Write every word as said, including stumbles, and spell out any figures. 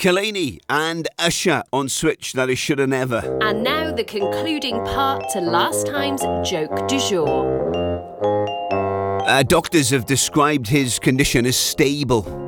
Kalani and Usher on Switch, that is Shoulda Never. And now the concluding part to last time's joke du jour. Uh, doctors have described his condition as stable.